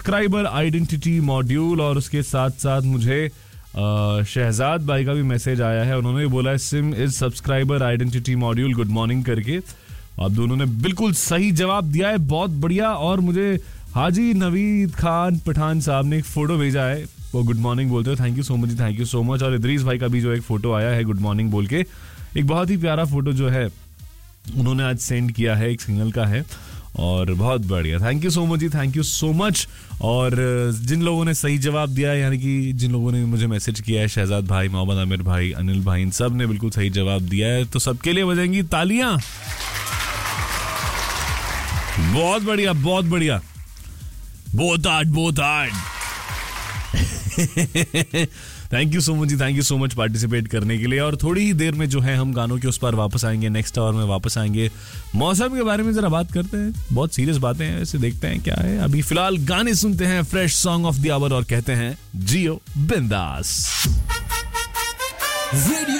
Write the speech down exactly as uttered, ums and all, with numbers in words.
Subscriber identity module. और उसके साथ साथ मुझे शहजाद भाई का भी मैसेज आया है, उन्होंने बोला है SIM is subscriber identity module, good morning करके। आप दोनों ने बिल्कुल सही जवाब दिया है, बहुत बढ़िया। और मुझे हाजी नवीद खान पठान साहब ने एक फोटो भेजा है, वो गुड मॉर्निंग बोलते हो, thank you so much, thank you so much. और इदरीस भाई का भी जो एक फोटो आया है गुड मॉर्निंग बोल के, एक बहुत ही प्यारा फोटो जो है उन्होंने आज सेंड किया है, एक सिंगल का है और बहुत बढ़िया, thank you so much ji, thank you so much. और जिन लोगों ने सही जवाब दिया है, यानी कि जिन लोगों ने मुझे मैसेज किया है, शहजाद भाई, मोहम्मद आमिर भाई, अनिल भाई, इन सब ने बिल्कुल सही जवाब दिया है, तो सबके लिए बजेंगी तालियां। बहुत बढ़िया, बहुत बढ़िया, बहुत आर्ट, बहुत art. Thank you so much ji, thank you so much participate करने के लिए। और थोड़ी ही देर में जो है हम गानों के उस पर वापस आएंगे, नेक्स्ट आवर में वापस आएंगे, मौसम के बारे में जरा बात करते हैं, बहुत सीरियस बातें हैं वैसे, देखते हैं क्या है। अभी फिलहाल गाने सुनते हैं, fresh song of the our, और कहते हैं जियो बिंदास।